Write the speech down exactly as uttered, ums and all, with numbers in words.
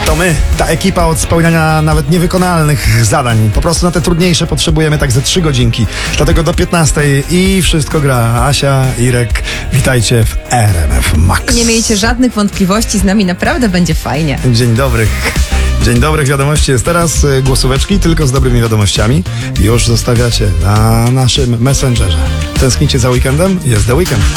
To my, ta ekipa od spełniania nawet niewykonalnych zadań. Po prostu na te trudniejsze potrzebujemy tak ze trzy godzinki. Dlatego do piętnastej i wszystko gra. Asia, Irek, witajcie w R M F Max. Nie miejcie żadnych wątpliwości, z nami naprawdę będzie fajnie. Dzień dobry. Dzień dobrych wiadomości jest teraz. Głosóweczki tylko z dobrymi wiadomościami. Już zostawiacie na naszym Messengerze. Tęsknicie za weekendem? Jest The Weekend.